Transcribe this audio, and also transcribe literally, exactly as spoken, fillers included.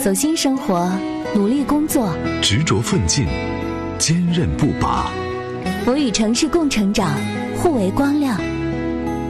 走心生活，努力工作， 执着奋进，坚韧不拔。 我与城市共成长，互为光亮。